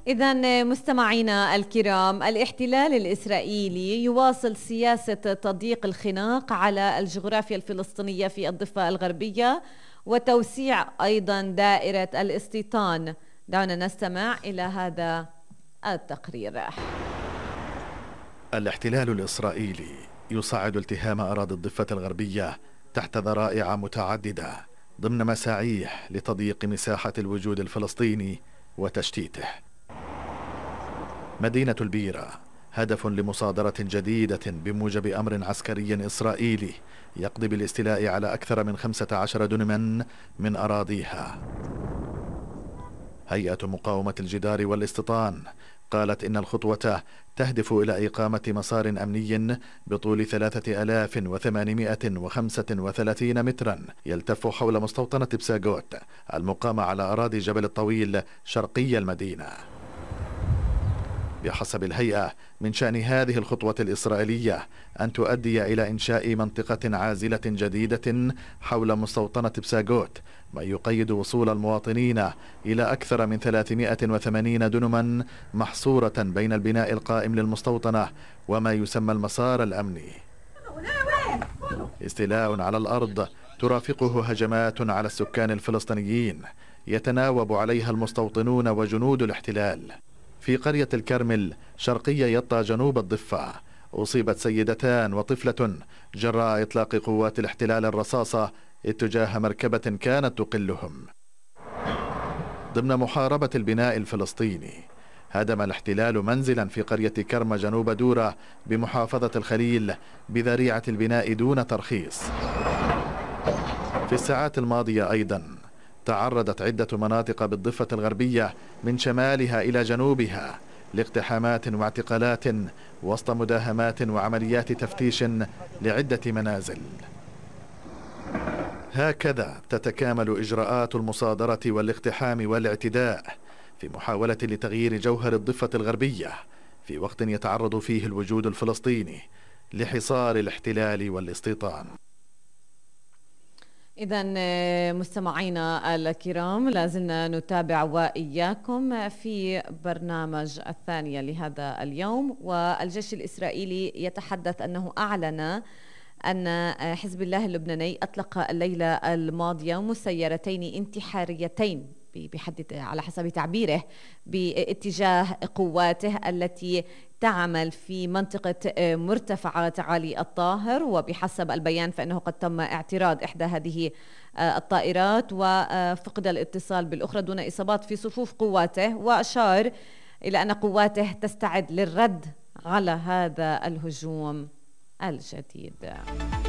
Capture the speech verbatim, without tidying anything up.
إذن مستمعينا الكرام، الاحتلال الإسرائيلي يواصل سياسة تضييق الخناق على الجغرافيا الفلسطينية في الضفة الغربية وتوسيع أيضا دائرة الاستيطان. دعونا نستمع إلى هذا التقرير. الاحتلال الإسرائيلي يصعد التهام أراضي الضفة الغربية تحت ذرائع متعددة ضمن مساعيه لتضييق مساحة الوجود الفلسطيني وتشتيته. مدينة البيرة هدف لمصادرة جديدة بموجب أمر عسكري إسرائيلي يقضي بالاستيلاء على أكثر من خمسة عشر دنما من أراضيها. هيئة مقاومة الجدار والاستيطان قالت إن الخطوة تهدف إلى إقامة مسار أمني بطول ثلاثة آلاف وثمانمائة وخمسة وثلاثين مترا يلتف حول مستوطنة بساغوت المقامة على أراضي جبل الطويل شرقي المدينة. بحسب الهيئة، من شأن هذه الخطوة الإسرائيلية أن تؤدي إلى إنشاء منطقة عازلة جديدة حول مستوطنة بساغوت، ما يقيد وصول المواطنين إلى أكثر من ثلاثمائة وثمانين دنما محصورة بين البناء القائم للمستوطنة وما يسمى المسار الأمني. استيلاء على الأرض ترافقه هجمات على السكان الفلسطينيين يتناوب عليها المستوطنون وجنود الاحتلال. في قرية الكرمل شرقي يطا جنوب الضفة أصيبت سيدتان وطفلة جراء إطلاق قوات الاحتلال الرصاصة اتجاه مركبة كانت تقلهم. ضمن محاربة البناء الفلسطيني هدم الاحتلال منزلا في قرية كرم جنوب دورة بمحافظة الخليل بذريعة البناء دون ترخيص. في الساعات الماضية أيضا تعرضت عدة مناطق بالضفة الغربية من شمالها إلى جنوبها لاقتحامات واعتقالات وسط مداهمات وعمليات تفتيش لعدة منازل. هكذا تتكامل إجراءات المصادرة والاقتحام والاعتداء في محاولة لتغيير جوهر الضفة الغربية في وقت يتعرض فيه الوجود الفلسطيني لحصار الاحتلال والاستيطان. إذن مستمعينا الكرام، لازلنا نتابع وإياكم في برنامج الثانية لهذا اليوم. والجيش الإسرائيلي يتحدث أنه أعلن أن حزب الله اللبناني أطلق الليلة الماضية مسيرتين انتحاريتين بحد على حسب تعبيره باتجاه قواته التي تعمل في منطقة مرتفعات علي الطاهر. وبحسب البيان فإنه قد تم اعتراض إحدى هذه الطائرات وفقد الاتصال بالأخرى دون إصابات في صفوف قواته، وأشار إلى أن قواته تستعد للرد على هذا الهجوم الجديد.